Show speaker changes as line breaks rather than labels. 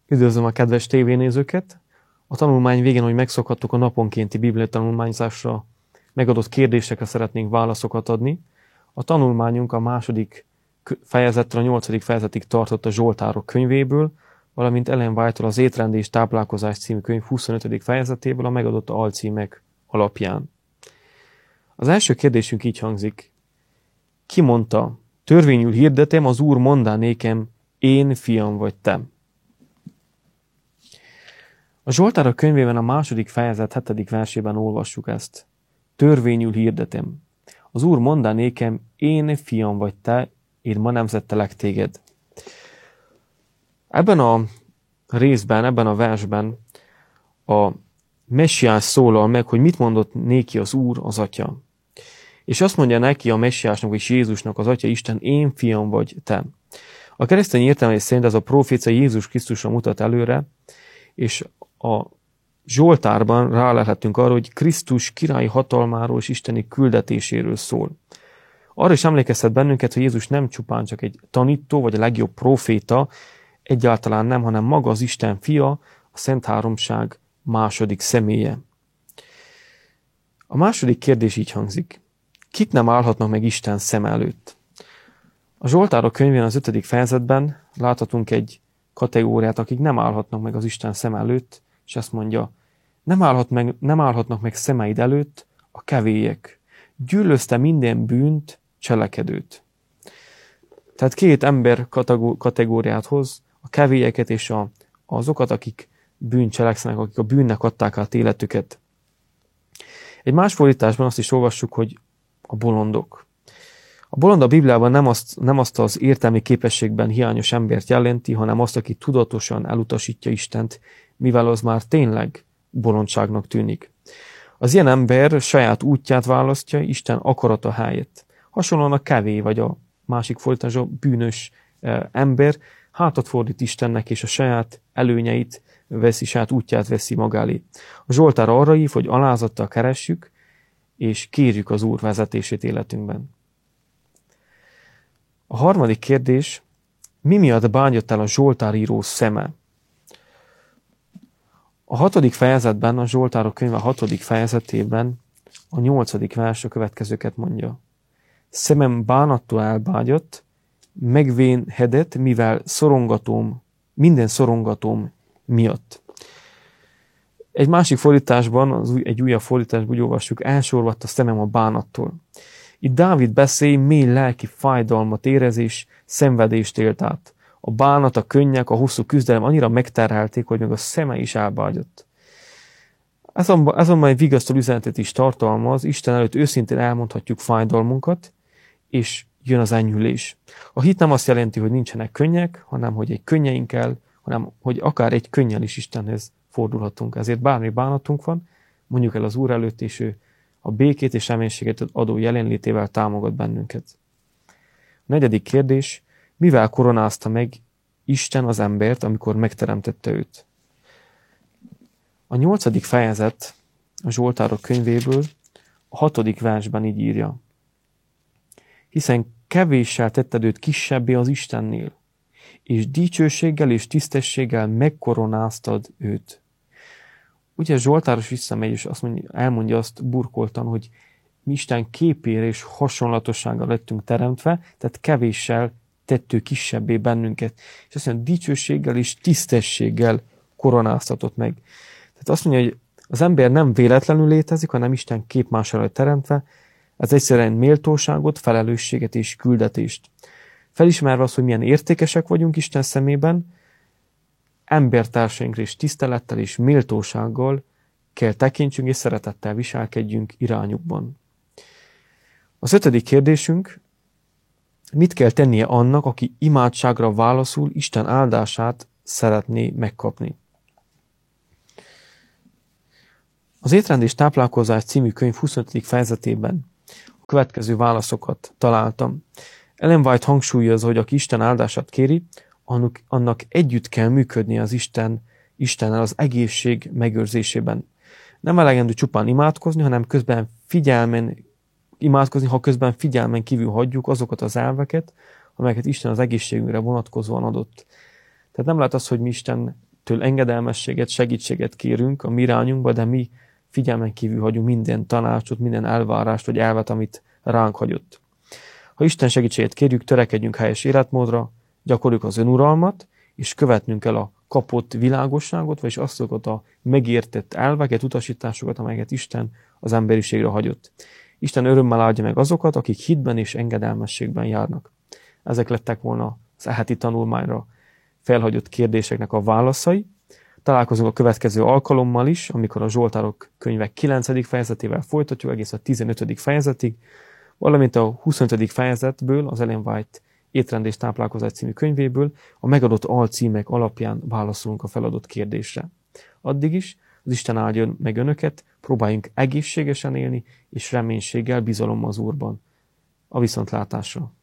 Üdvözlöm a kedves tévénézőket! A tanulmány végén, hogy megszokhattuk, a naponkénti bibliai tanulmányzásra megadott kérdésekre szeretnénk válaszokat adni. A tanulmányunk a második fejezettől a 8. fejezetig tartott a Zsoltárok könyvéből, valamint Ellen White-tól az Étrend és táplálkozás című könyv 25. fejezetéből a megadott alcímek alapján. Az első kérdésünk így hangzik. Ki mondta, törvényül hirdetem, az Úr mondá nékem, én fiam vagy te? A Zsoltárok könyvében a második fejezet 7. versében olvassuk ezt. Törvényül hirdetem. Az Úr mondá nékem, én fiam vagy te, én ma nemzettelek téged. Ebben a részben, ebben a versben a Messiás szólal meg, hogy mit mondott néki az Úr, az Atya. És azt mondja neki a Messiásnak és Jézusnak az Atya Isten, én fiam vagy te. A keresztény értelmezés szerint ez a profécia Jézus Krisztusra mutat előre, és a Zsoltárban rálelhetünk arra, hogy Krisztus királyi hatalmáról és isteni küldetéséről szól. Arra is emlékeztet bennünket, hogy Jézus nem csupán csak egy tanító, vagy a legjobb proféta, egyáltalán nem, hanem maga az Isten fia, a Szent Háromság második személye. A második kérdés így hangzik. Kik nem állhatnak meg Isten szem előtt? A Zsoltárok könyvén az 5. fejezetben láthatunk egy kategóriát, akik nem állhatnak meg az Isten szem előtt, és ezt mondja, nem állhatnak meg szemeid előtt a kevélyek. Gyűlözte minden bűnt, cselekedőt. Tehát két ember kategóriát hoz, a kevélyeket és azokat, akik bűnt cselekszenek, akik a bűnnek adták át életüket. Egy más fordításban azt is olvassuk, hogy a bolondok. A bolond a Bibliában nem azt az értelmi képességben hiányos embert jelenti, hanem azt, aki tudatosan elutasítja Istent, mivel az már tényleg bolondságnak tűnik. Az ilyen ember saját útját választja Isten akarata helyett. Hasonlóan a kevély vagy a másik fordításra bűnös ember hátat fordít Istennek, és a saját előnyeit veszi, saját útját veszi maga elé. A Zsoltár arra hív, hogy alázattal keressük, és kérjük az Úr vezetését életünkben. A harmadik kérdés, mi miatt bántott el a Zsoltáríró szeme? A 6. fejezetben, a Zsoltárok könyve 6. fejezetében a 8. vers a következőket mondja. Szemem bánattól elbágyott, megvénhedett, mivel minden szorongatóm miatt. Egy másik fordításban, egy újabb fordításban úgy olvassuk, elsorvadt a szemem a bánattól. Itt Dávid beszél, mély lelki fájdalmat érez és szenvedést élt át. A bánat, a könnyek, a hosszú küzdelem annyira megterhelték, hogy meg a szeme is elbágyott. Azonban egy vigasztaló üzenetet is tartalmaz, Isten előtt őszintén elmondhatjuk fájdalmunkat, és jön az enyhülés. A hit nem azt jelenti, hogy nincsenek könnyek, hanem hogy egy könnyeinkkel, hanem hogy akár egy könnyel is Istenhez fordulhatunk. Ezért bármi bánatunk van, mondjuk el az Úr előtt, és ő a békét és reménységet adó jelenlétével támogat bennünket. A 4. kérdés, mivel koronázta meg Isten az embert, amikor megteremtette őt? A 8. fejezet a Zsoltárok könyvéből a 6. versben így írja. Hiszen kevéssel tetted őt kisebbé az Istennél, és dicsőséggel és tisztességgel megkoronáztad őt. Ugye Zsoltáros visszamegy, és elmondja azt burkoltan, hogy mi Isten képére és hasonlatossággal lettünk teremtve, tehát kevéssel tett ő kisebbé bennünket. És azt mondja, dicsőséggel és tisztességgel koronáztatott meg. Tehát azt mondja, hogy az ember nem véletlenül létezik, hanem Isten képmására teremtve, ez egyszerűen méltóságot, felelősséget és küldetést. Felismerve azt, hogy milyen értékesek vagyunk Isten szemében, embertársainkra is tisztelettel és méltósággal kell tekintsünk és szeretettel viselkedjünk irányukban. Az 5. kérdésünk, mit kell tennie annak, aki imádságra válaszul Isten áldását szeretné megkapni? Az Étrend és táplálkozás című könyv 25. fejezetében a következő válaszokat találtam. Ellen White hangsúlyozza, hogy aki Isten áldását kéri, annak együtt kell működni az Istennel az egészség megőrzésében. Nem elegendő csupán imádkozni, hanem közben imádkozni, ha közben figyelmen kívül hagyjuk azokat az elveket, amelyeket Isten az egészségünkre vonatkozóan adott. Tehát nem lehet az, hogy mi Isten től engedelmességet, segítséget kérünk a mi irányunkba, de mi figyelmen kívül hagyunk minden tanácsot, minden elvárást vagy elvet, amit ránk hagyott. Ha Isten segítségét kérjük, törekedjünk helyes életmódra, gyakoroljuk az önuralmat, és követnünk el a kapott világosságot, vagyis azokat a megértett elveket, utasításokat, amelyeket Isten az emberiségre hagyott. Isten örömmel áldja meg azokat, akik hitben és engedelmességben járnak. Ezek lettek volna az heti tanulmányra felhagyott kérdéseknek a válaszai. Találkozunk a következő alkalommal is, amikor a Zsoltárok könyve 9. fejezetével folytatjuk egész a 15. fejezetig, valamint a 25. fejezetből, az Ellen White Étrend és táplálkozás című könyvéből a megadott alcímek alapján válaszolunk a feladott kérdésre. Addig is az Isten áldjon meg önöket, próbáljunk egészségesen élni, és reménységgel, bizalommal az Úrban. A viszontlátásra!